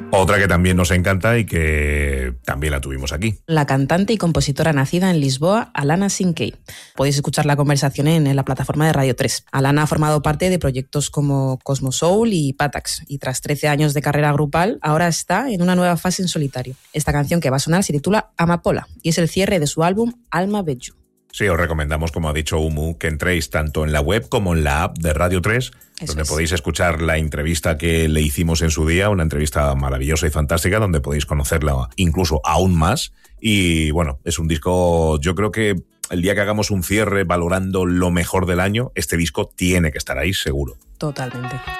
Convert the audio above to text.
Otra que también nos encanta y que también la tuvimos aquí. La cantante y compositora nacida en Lisboa, Alana Sinkey. Podéis escuchar la conversación en la plataforma de Radio 3. Alana ha formado parte de proyectos como Cosmo Soul y Patax, y tras 13 años de carrera grupal, ahora está en una nueva fase en solitario. Esta canción que va a sonar se titula Amapola y es el cierre de su álbum Alma Bello. Sí, os recomendamos, como ha dicho Umu, que entréis tanto en la web como en la app de Radio 3, donde podéis escuchar la entrevista que le hicimos en su día, una entrevista maravillosa y fantástica, donde podéis conocerla incluso aún más. Y bueno, es un disco, yo creo que el día que hagamos un cierre valorando lo mejor del año, este disco tiene que estar ahí seguro. Totalmente.